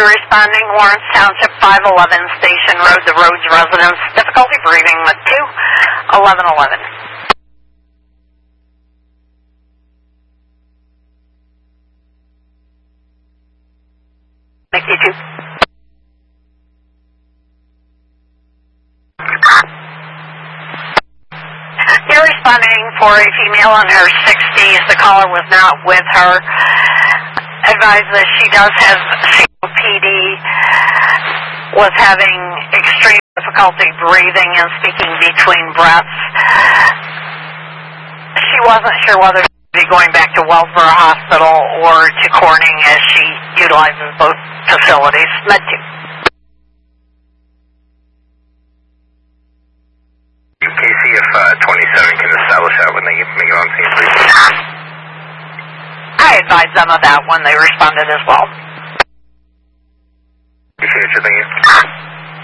2 responding, Lawrence Township, 511 Station Road, the Rhodes residence. Difficulty breathing with 21111. Thank you, 2. You're responding for a female in her 60s. The caller was not with her. Advise that she does have COPD, was having extreme difficulty breathing and speaking between breaths. She wasn't sure whether she would be going back to Wellsboro Hospital or to Corning as she utilizes both facilities. Med 2. KCF 27 can establish that when they make it on scene, please. I advised them of that when they responded as well. Appreciate you, thank you.